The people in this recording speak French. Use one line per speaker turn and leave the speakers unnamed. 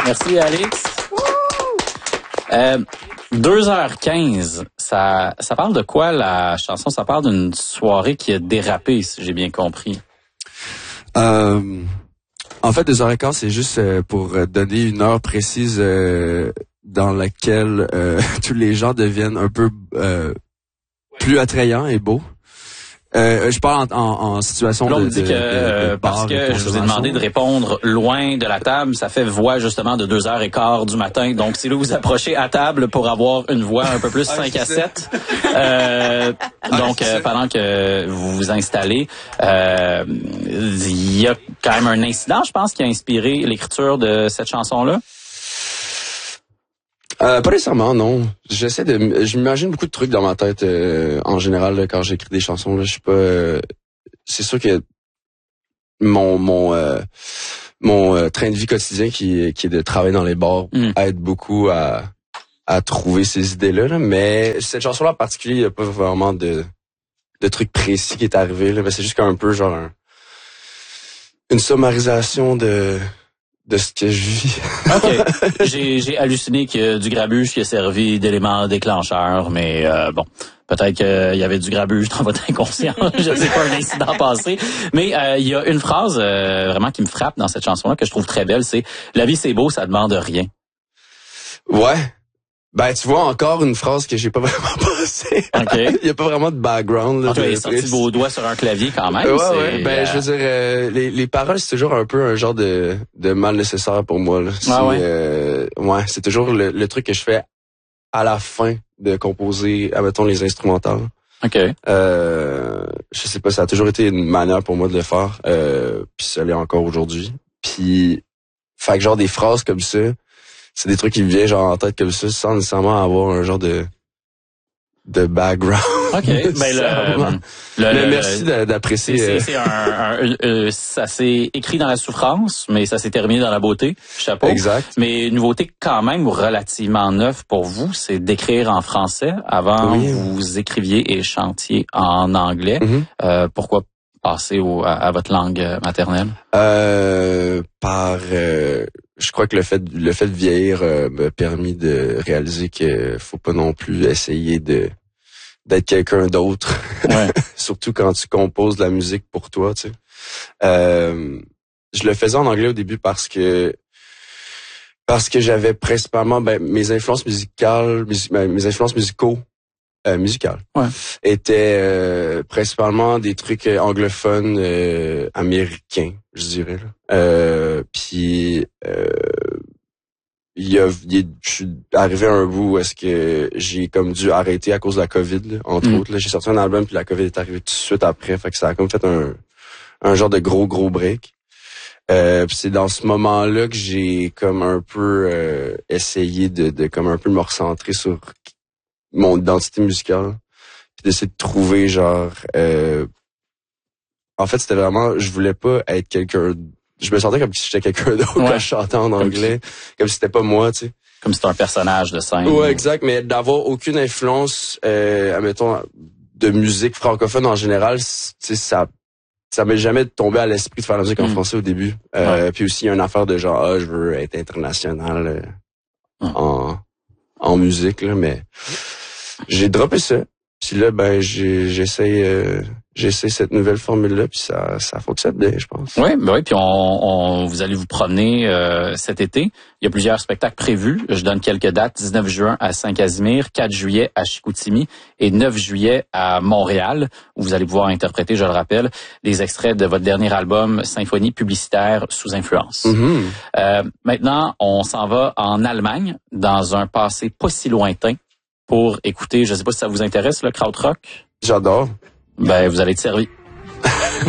Merci, Alex. 2h15, ça parle de quoi, la chanson? Ça parle d'une soirée qui a dérapé, si j'ai bien compris.
En fait, 2h15, c'est juste pour donner une heure précise dans laquelle tous les gens deviennent un peu plus attrayants et beaux. Je parle en situation
là, on
de,
me dit que parce que je vous ai demandé de répondre loin de la table, ça fait voix justement de 2h15 du matin. Donc, si là vous approchez à table pour avoir une voix un peu plus 5 à 7, donc pendant que vous vous installez, il y a quand même un incident, je pense, qui a inspiré l'écriture de cette chanson-là.
Pas nécessairement, non. Je m'imagine beaucoup de trucs dans ma tête en général là, quand j'écris des chansons. Là, je suis pas. C'est sûr que mon train de vie quotidien qui est de travailler dans les bars aide beaucoup à trouver ces idées-là. Là, mais cette chanson-là en particulier, il n'y a pas vraiment de trucs précis qui est arrivé. Là, mais c'est juste qu'un peu genre une sommarisation de ce que je vis.
OK. J'ai halluciné qu'il y a du grabuge qui a servi d'élément déclencheur, mais bon, peut-être qu'il y avait du grabuge dans votre inconscient. Je sais pas, un incident passé. Mais il y a une phrase vraiment qui me frappe dans cette chanson-là que je trouve très belle, c'est « La vie, c'est beau, ça demande rien ».
Ouais. Ben, tu vois, encore une phrase que j'ai pas vraiment passée.
OK.
Il y a pas vraiment de background. Là,
tu as sorti vos doigts sur un clavier quand même.
Ouais. Ben, je veux dire, les paroles, c'est toujours un peu un genre de mal nécessaire pour moi. Là. Ouais, c'est toujours le truc que je fais à la fin de composer, admettons, les instrumentales.
OK.
Je sais pas, ça a toujours été une manière pour moi de le faire. Puis ça l'est encore aujourd'hui. Puis, fait que genre des phrases comme ça, c'est des trucs qui me viennent genre en tête comme ça, sans nécessairement avoir un genre de background.
OK. Ben
mais merci d'apprécier.
Ça s'est écrit dans la souffrance, mais ça s'est terminé dans la beauté. Chapeau.
Exact.
Mais une nouveauté quand même relativement neuve pour vous, c'est d'écrire en français. Avant, vous écriviez et chantiez en anglais.
Mm-hmm.
Pourquoi passer à votre langue maternelle?
Je crois que le fait de vieillir m'a permis de réaliser que faut pas non plus essayer d'être quelqu'un d'autre.
Ouais.
Surtout quand tu composes de la musique pour toi, tu sais. Je le faisais en anglais au début parce que j'avais principalement mes influences musicales, mes influences musicales étaient principalement des trucs anglophones américains, je dirais. Puis je suis arrivé à un bout où est-ce que j'ai comme dû arrêter à cause de la COVID, là, entre autres. Là, j'ai sorti un album puis la COVID est arrivée tout de suite après, fait que ça a comme fait un genre de gros break. Puis c'est dans ce moment-là que j'ai comme un peu essayé de comme un peu me recentrer sur mon identité musicale, puis d'essayer de trouver genre en fait c'était vraiment, je voulais pas être quelqu'un, je me sentais comme si j'étais quelqu'un d'autre quand je chantais en anglais, comme si c'était pas moi, tu sais,
comme si c'était un personnage de scène.
Ouais, exact, mais d'avoir aucune influence admettons de musique francophone en général, tu sais, ça m'est jamais tombé à l'esprit de faire la musique en français au début. Puis aussi il y a une affaire de genre je veux être international en musique là, mais j'ai droppé ça. Puis là, ben j'essaie cette nouvelle formule-là, puis ça fonctionne bien, je pense.
Oui, puis vous allez vous promener cet été. Il y a plusieurs spectacles prévus. Je donne quelques dates. 19 juin à Saint-Casimir, 4 juillet à Chicoutimi et 9 juillet à Montréal, où vous allez pouvoir interpréter, je le rappelle, des extraits de votre dernier album, Symphonie publicitaire sous influence. Maintenant, on s'en va en Allemagne, dans un passé pas si lointain, pour écouter, je sais pas si ça vous intéresse, le krautrock.
J'adore.
Ben, vous allez être servi.